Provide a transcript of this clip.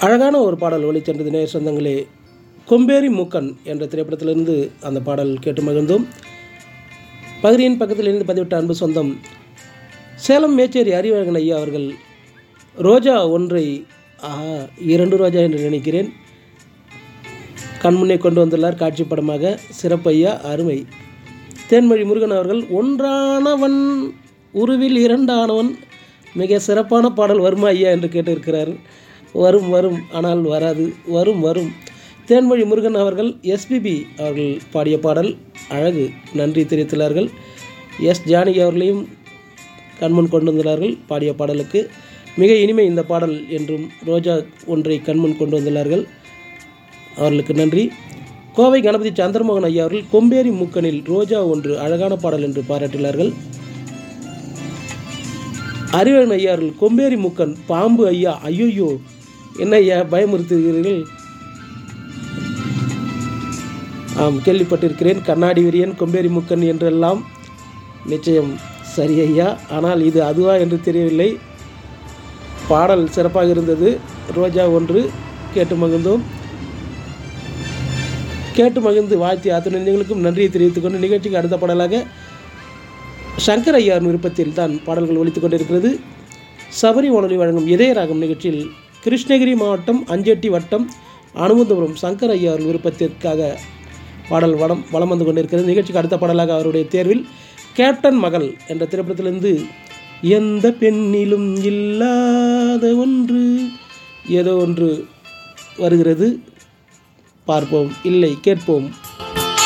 அழகான ஒரு பாடல் ஒலிச்சென்றது நேர் சொந்தங்களே. கொம்பேரி மூக்கன் என்ற திரைப்படத்திலிருந்து அந்த பாடல் கேட்டு மகிழ்ந்தோம். பகுதியின் பக்கத்தில் இருந்து பதிவிட்ட அன்பு சொந்தம் சேலம் மேச்சேரி அறிவழகன் ஐயா அவர்கள் ரோஜா ஒன்றை 2 ரோஜா என்று நினைக்கிறேன் கண்முன்னே கொண்டு வந்துள்ளார் காட்சி படமாக. சிறப்பு ஐயா, அருமை. தேன்மொழி முருகன் அவர்கள் ஒன்றானவன் உருவில் இரண்டானவன், மிக சிறப்பான பாடல் வருமா ஐயா என்று கேட்டிருக்கிறார். வரும் வரும், ஆனால் வராது, வரும் வரும். தேன்மொழி முருகன் அவர்கள் எஸ்பிபி அவர்கள் பாடிய பாடல் அழகு, நன்றி தெரிவித்துள்ளார்கள். எஸ் ஜானகி அவர்களையும் கண்முன் கொண்டு வந்துள்ளார்கள் பாடிய பாடலுக்கு. மிக இனிமை இந்த பாடல் என்றும் ரோஜா ஒன்றை கண்முன் கொண்டு வந்துள்ளார்கள், அவர்களுக்கு நன்றி. கோவை கணபதி சந்திரமோகன் ஐயா அவர்கள் கொம்பேரி மூக்கனில் ரோஜா ஒன்று அழகான பாடல் என்று பாராட்டினார்கள். அறிவழகன் ஐயா அவர்கள் கொம்பேரி மூக்கன் பாம்பு ஐயா, ஐயோயோ என்ன ஐயா பயமுறுத்துகிறீர்கள்? ஆம், கேள்விப்பட்டிருக்கிறேன். கண்ணாடி விரியன், கொம்பேரி மூக்கன் என்றெல்லாம். நிச்சயம் சரி ஐயா, ஆனால் இது அதுவா என்று தெரியவில்லை. பாடல் சிறப்பாக இருந்தது. ரோஜா ஒன்று கேட்டு மகிழ்ந்தோம். கேட்டு மகிழ்ந்து வாழ்த்தி அத்துணை நெஞ்சங்களுக்கும் நன்றியை தெரிவித்துக் கொண்டு நிகழ்ச்சிக்கு அடுத்த பாடலாக சங்கர் ஐயாவின் விருப்பத்தில் தான் பாடல்கள் ஒலித்துக் கொண்டிருக்கிறது. சபரி வானொலி வழங்கும் இதயராகம் நிகழ்ச்சியில் கிருஷ்ணகிரி மாவட்டம் அஞ்செட்டி வட்டம் அனுமந்தபுரம் சங்கர் ஐயாவின் விருப்பத்திற்காக பாடல் வலம் வந்து கொண்டிருக்கிறது. நிகழ்ச்சிக்கு அடுத்த பாடலாக அவருடைய தேர்வில் கேப்டன் மகள் என்ற திரைப்படத்திலிருந்து எந்த பெண்ணிலும் இல்லாத ஒன்று ஏதோ ஒன்று வருகிறது. பார்ப்போம், இல்லை கேட்போம்.